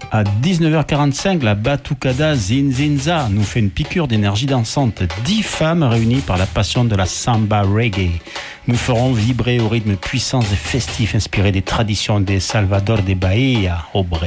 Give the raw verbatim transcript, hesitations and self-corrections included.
À dix-neuf heures quarante-cinq, la Batucada Zinzinza nous fait une piqûre d'énergie dansante. Dix femmes réunies par la passion de la samba reggae. Nous ferons vibrer au rythme puissant et festif inspiré des traditions de Salvador de Bahia au Brésil.